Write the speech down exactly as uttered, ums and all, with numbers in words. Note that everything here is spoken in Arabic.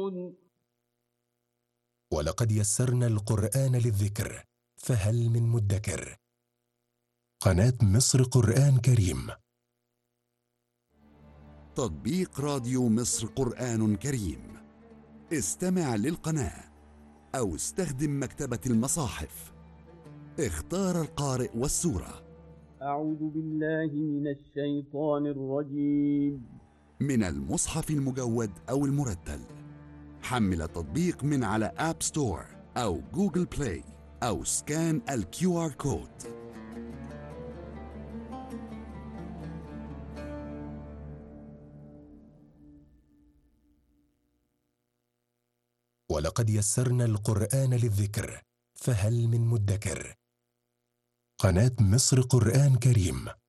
ولقد يسرنا القرآن للذكر فهل من مدكر. قناة مصر قرآن كريم. تطبيق راديو مصر قرآن كريم. استمع للقناة أو استخدم مكتبة المصاحف. اختار القارئ والسورة. أعوذ بالله من الشيطان الرجيم. من المصحف المجود أو المرتل. حمل التطبيق من على آب ستور أو جوجل بلاي أو سكان الكيو آر كود. ولقد يسرنا القرآن للذكر فهل من مدكر. قناة مصر قرآن كريم.